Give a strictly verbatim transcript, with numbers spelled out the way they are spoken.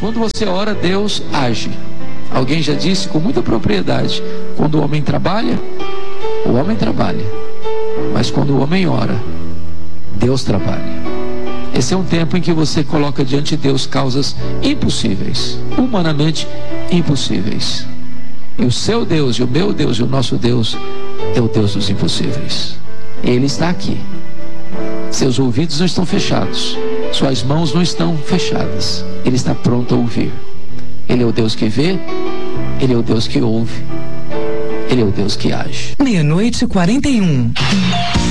quando você ora, Deus age. Alguém já disse com muita propriedade: quando o homem trabalha, o homem trabalha, mas quando o homem ora, Deus trabalha. Esse é um tempo em que você coloca diante de Deus causas impossíveis, humanamente impossíveis. E o seu Deus, e o meu Deus, e o nosso Deus é o Deus dos impossíveis. Ele está aqui. Seus ouvidos não estão fechados, suas mãos não estão fechadas. Ele está pronto a ouvir. Ele é o Deus que vê, Ele é o Deus que ouve, Ele é o Deus que age. Meia-noite e quarenta e um.